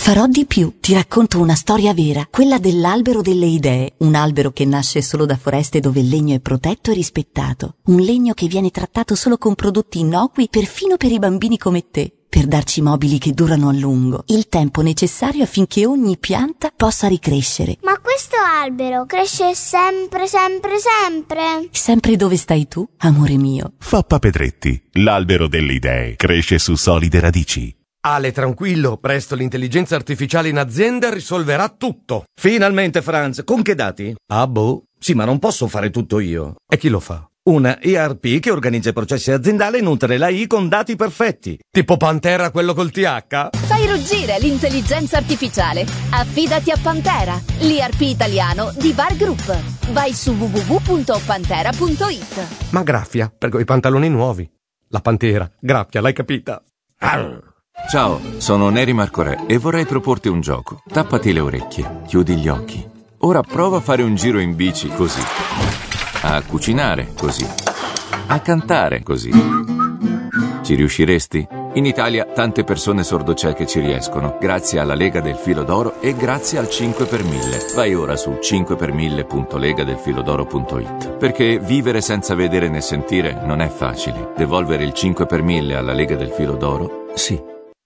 Farò di più. Ti racconto una storia vera, quella dell'albero delle idee, un albero che nasce solo da foreste dove il legno è protetto e rispettato, un legno che viene trattato solo con prodotti innocui perfino per i bambini come te, per darci mobili che durano a lungo, il tempo necessario affinché ogni pianta possa ricrescere. Ma questo albero cresce sempre, sempre, sempre? Sempre dove stai tu, amore mio. Fappa Pedretti, l'albero delle idee, cresce su solide radici. Ale, tranquillo, presto l'intelligenza artificiale in azienda risolverà tutto. Finalmente, Franz, con che dati? Ah, boh. Sì, ma non posso fare tutto io. E chi lo fa? Una ERP che organizza i processi aziendali e nutre l'AI con dati perfetti. Tipo Pantera, quello col TH? Fai ruggire l'intelligenza artificiale. Affidati a Pantera, l'ERP italiano di Bar Group. Vai su www.pantera.it. Ma graffia, per quei pantaloni nuovi. La Pantera, graffia, l'hai capita? Arr. Ciao, sono Neri Marco Re e vorrei proporti un gioco. Tappati le orecchie, chiudi gli occhi. Ora prova a fare un giro in bici così. A cucinare così. A cantare così. Ci riusciresti? In Italia tante persone sordocieche ci riescono, grazie alla Lega del Filo d'Oro e grazie al 5 per 1000. Vai ora su 5per1000.legadelfilodoro.it. Perché vivere senza vedere né sentire non è facile. Devolvere il 5 per 1000 alla Lega del Filo d'Oro, sì.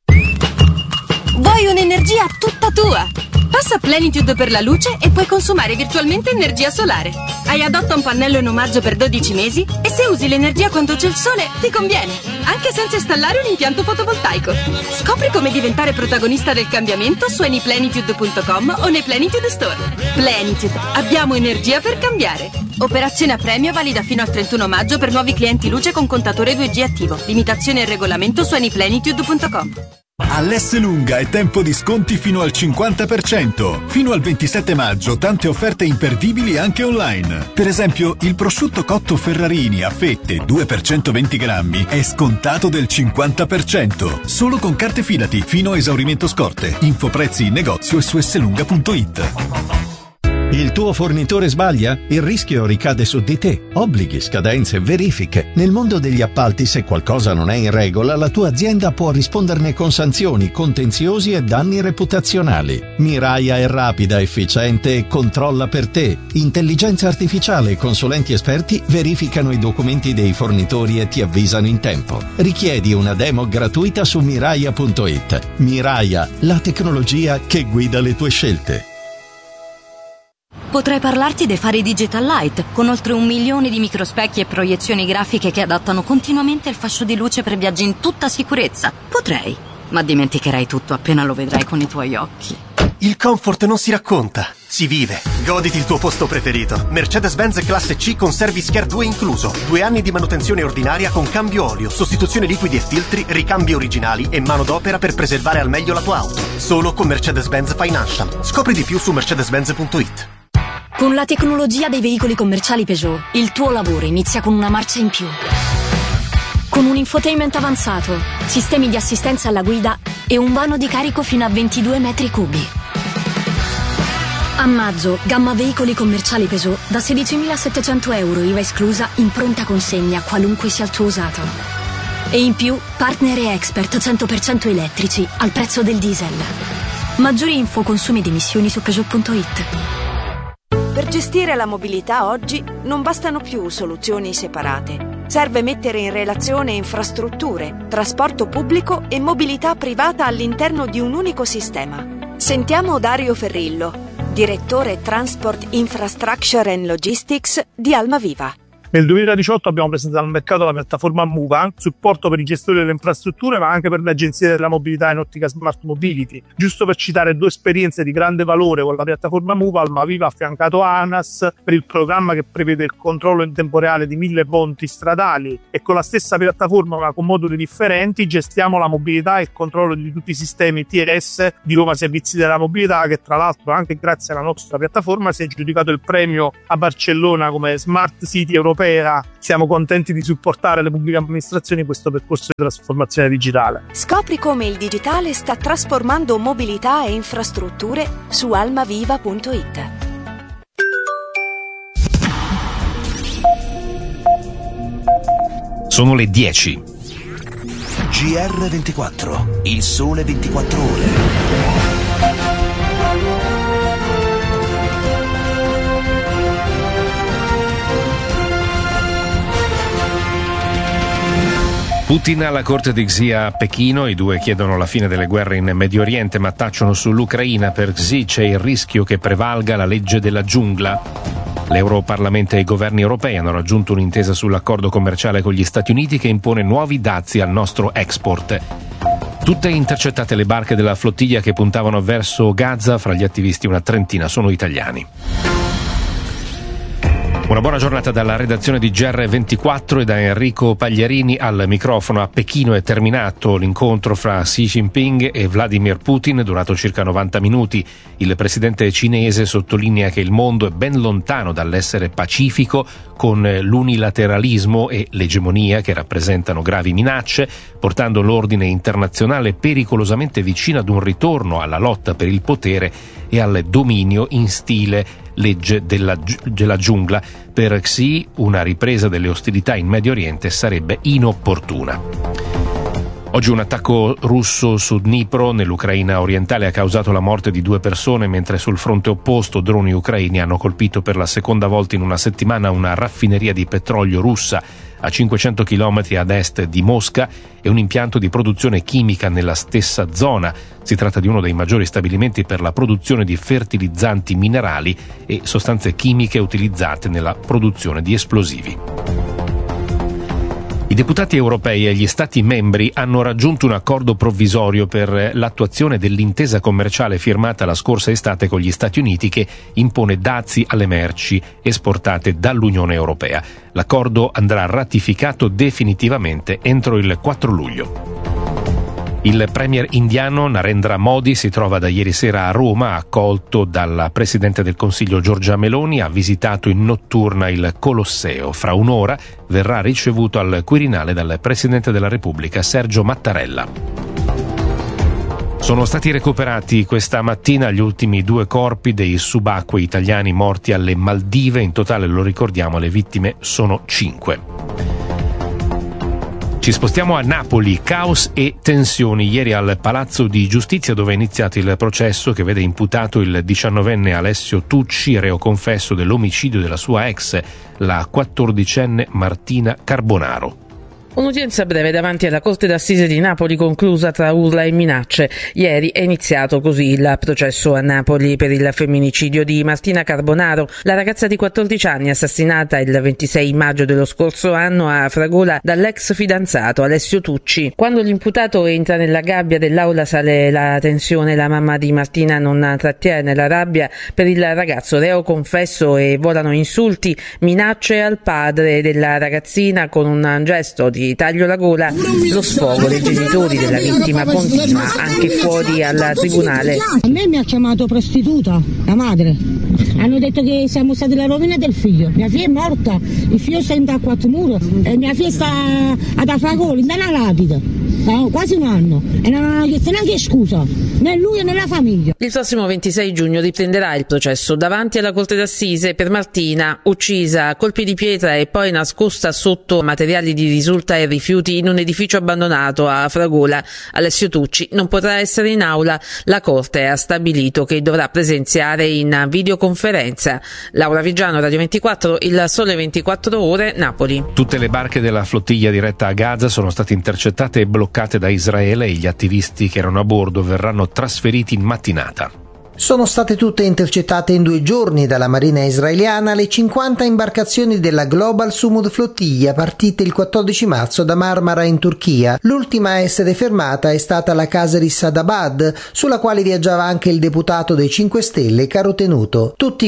Vuoi un'energia tutta tua? Passa a Plenitude per la luce e puoi consumare virtualmente energia solare. Hai adotta un pannello in omaggio per 12 mesi e se usi l'energia quando c'è il sole ti conviene, anche senza installare un impianto fotovoltaico. Scopri come diventare protagonista del cambiamento su anyplenitude.com o nei Plenitude Store. Plenitude, abbiamo energia per cambiare. Operazione a premio valida fino al 31 maggio per nuovi clienti luce con contatore 2G attivo. Limitazione e regolamento su anyplenitude.com. All'Esselunga è tempo di sconti fino al 50%. Fino al 27 maggio tante offerte imperdibili anche online. Per esempio, il prosciutto cotto Ferrarini a fette 2 per 120 grammi è scontato del 50%. Solo con carte Fidati fino a esaurimento scorte. Infoprezzi in negozio e su esselunga.it. Il tuo fornitore sbaglia? Il rischio ricade su di te. Obblighi, scadenze, verifiche. Nel mondo degli appalti, se qualcosa non è in regola, la tua azienda può risponderne con sanzioni, contenziosi e danni reputazionali. Miraia è rapida, efficiente e controlla per te. Intelligenza artificiale e consulenti esperti verificano i documenti dei fornitori e ti avvisano in tempo. Richiedi una demo gratuita su miraia.it. Miraia, la tecnologia che guida le tue scelte. Potrei parlarti dei fari Digital Light, con oltre 1 milione di microspecchi e proiezioni grafiche che adattano continuamente il fascio di luce per viaggi in tutta sicurezza. Potrei, ma dimenticherai tutto appena lo vedrai con i tuoi occhi. Il comfort non si racconta, si vive. Goditi il tuo posto preferito. Mercedes-Benz classe C con Service Care 2 incluso. 2 anni di manutenzione ordinaria con cambio olio, sostituzione liquidi e filtri, ricambi originali e manodopera per preservare al meglio la tua auto. Solo con Mercedes-Benz Financial. Scopri di più su mercedes-benz.it. Con la tecnologia dei veicoli commerciali Peugeot, il tuo lavoro inizia con una marcia in più. Con un infotainment avanzato, sistemi di assistenza alla guida e un vano di carico fino a 22 metri cubi. A maggio, gamma veicoli commerciali Peugeot da 16.700 euro, IVA esclusa, in pronta consegna, qualunque sia il tuo usato. E in più, partner e expert 100% elettrici, al prezzo del diesel. Maggiori info, consumi ed emissioni su Peugeot.it. Per gestire la mobilità oggi non bastano più soluzioni separate. Serve mettere in relazione infrastrutture, trasporto pubblico e mobilità privata all'interno di un unico sistema. Sentiamo Dario Ferrillo, direttore Transport Infrastructure and Logistics di Almaviva. Nel 2018 abbiamo presentato al mercato la piattaforma MUVA, supporto per i gestori delle infrastrutture ma anche per le agenzie della mobilità in ottica smart mobility. Giusto per citare 2 esperienze di grande valore con la piattaforma MUVA, Almaviva ha affiancato ANAS per il programma che prevede il controllo in tempo reale di 1000 ponti stradali e con la stessa piattaforma ma con moduli differenti gestiamo la mobilità e il controllo di tutti i sistemi TRS di Roma Servizi della Mobilità, che tra l'altro anche grazie alla nostra piattaforma si è aggiudicato il premio a Barcellona come Smart City Europea. Siamo contenti di supportare le pubbliche amministrazioni in questo percorso di trasformazione digitale. Scopri come il digitale sta trasformando mobilità e infrastrutture su almaviva.it. Sono le 10. GR24, il sole 24 ore. Putin alla corte di Xi a Pechino, i due chiedono la fine delle guerre in Medio Oriente ma tacciono sull'Ucraina. Per Xi c'è il rischio che prevalga la legge della giungla. L'Europarlamento e i governi europei hanno raggiunto un'intesa sull'accordo commerciale con gli Stati Uniti che impone nuovi dazi al nostro export. Tutte intercettate le barche della flottiglia che puntavano verso Gaza, fra gli attivisti una trentina sono italiani. Una buona giornata dalla redazione di GR24 e da Enrico Pagliarini al microfono. A Pechino è terminato l'incontro fra Xi Jinping e Vladimir Putin, durato circa 90 minuti. Il presidente cinese sottolinea che il mondo è ben lontano dall'essere pacifico, con l'unilateralismo e l'egemonia che rappresentano gravi minacce, portando l'ordine internazionale pericolosamente vicino ad un ritorno alla lotta per il potere e al dominio in stile legge della giungla. Per Xi una ripresa delle ostilità in Medio Oriente sarebbe inopportuna. Oggi un attacco russo su Dnipro, nell'Ucraina orientale, ha causato la morte di 2 persone, mentre sul fronte opposto droni ucraini hanno colpito per la seconda volta in una settimana una raffineria di petrolio russa a 500 km ad est di Mosca e un impianto di produzione chimica nella stessa zona. Si tratta di uno dei maggiori stabilimenti per la produzione di fertilizzanti minerali e sostanze chimiche utilizzate nella produzione di esplosivi. I deputati europei e gli Stati membri hanno raggiunto un accordo provvisorio per l'attuazione dell'intesa commerciale firmata la scorsa estate con gli Stati Uniti che impone dazi alle merci esportate dall'Unione Europea. L'accordo andrà ratificato definitivamente entro il 4 luglio. Il premier indiano Narendra Modi si trova da ieri sera a Roma, accolto dalla Presidente del Consiglio Giorgia Meloni, ha visitato in notturna il Colosseo. Fra un'ora verrà ricevuto al Quirinale dal Presidente della Repubblica Sergio Mattarella. Sono stati recuperati questa mattina gli ultimi 2 corpi dei subacquei italiani morti alle Maldive. In totale, lo ricordiamo, le vittime sono 5. Ci spostiamo a Napoli, caos e tensioni. Ieri al Palazzo di Giustizia, dove è iniziato il processo che vede imputato il 19enne Alessio Tucci, reo confesso dell'omicidio della sua ex, la 14enne Martina Carbonaro. Un'udienza breve davanti alla Corte d'Assise di Napoli conclusa tra urla e minacce. Ieri è iniziato così il processo a Napoli per il femminicidio di Martina Carbonaro, la ragazza di 14 anni assassinata il 26 maggio dello scorso anno a Fragola dall'ex fidanzato Alessio Tucci. Quando l'imputato entra nella gabbia dell'aula sale la tensione, la mamma di Martina non trattiene la rabbia per il ragazzo reo confesso e volano insulti, minacce al padre della ragazzina con un gesto di taglio la gola. Lo sfogo dei genitori della vittima continua anche fuori al tribunale. A me mi ha chiamato prostituta, la madre. Hanno detto che siamo stati la rovina del figlio. Mia figlia è morta, il figlio sta a 4 muro e mia figlia sta ad Afragoli, in una lapide. Quasi un anno e non hanno chiesto neanche scusa, né lui né la famiglia. Il prossimo 26 giugno riprenderà il processo davanti alla Corte d'Assise per Martina, uccisa a colpi di pietra e poi nascosta sotto materiali di risulta e rifiuti in un edificio abbandonato a Fragola. Alessio Tucci non potrà essere in aula. La Corte ha stabilito che dovrà presenziare in videoconferenza. Laura Vigiano, Radio 24, Il Sole 24 Ore, Napoli. Tutte le barche della flottiglia diretta a Gaza sono state intercettate e bloccate da Israele e gli attivisti che erano a bordo verranno trasferiti in mattinata. Sono state tutte intercettate in 2 giorni dalla Marina israeliana le 50 imbarcazioni della Global Sumud Flottiglia partite il 14 marzo da Marmara in Turchia. L'ultima a essere fermata è stata la Kaseri Sadabad, sulla quale viaggiava anche il deputato dei 5 Stelle Caro Tenuto. Tutti i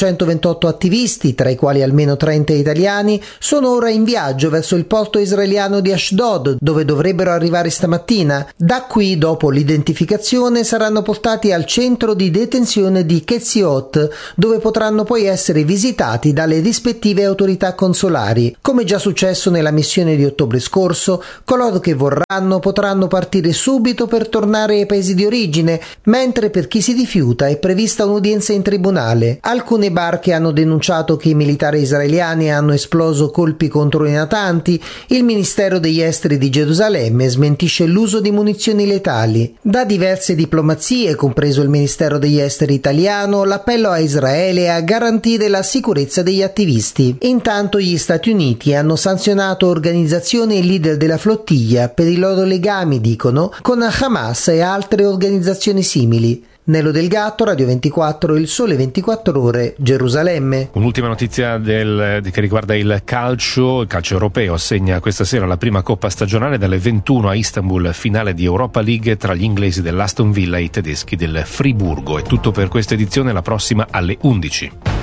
428 attivisti, tra i quali almeno 30 italiani, sono ora in viaggio verso il porto israeliano di Ashdod, dove dovrebbero arrivare stamattina. Da qui, dopo l'identificazione, saranno portati al centro di detenzione di Ketziot, dove potranno poi essere visitati dalle rispettive autorità consolari. Come già successo nella missione di ottobre scorso, coloro che vorranno potranno partire subito per tornare ai paesi di origine, mentre per chi si rifiuta è prevista un'udienza in tribunale. Alcune barche hanno denunciato che i militari israeliani hanno esploso colpi contro i natanti. Il Ministero degli Esteri di Gerusalemme smentisce l'uso di munizioni letali. Da diverse diplomazie, compreso il Ministero degli esteri italiano l'appello a Israele a garantire la sicurezza degli attivisti. Intanto gli Stati Uniti hanno sanzionato organizzazioni e leader della flottiglia per i loro legami, dicono, con Hamas e altre organizzazioni simili. Nello Del Gatto, Radio 24, Il Sole 24 Ore, Gerusalemme. Un'ultima notizia che riguarda il calcio europeo. Assegna questa sera la prima coppa stagionale dalle 21 a Istanbul, finale di Europa League tra gli inglesi dell'Aston Villa e i tedeschi del Friburgo. È tutto per questa edizione, la prossima alle 11.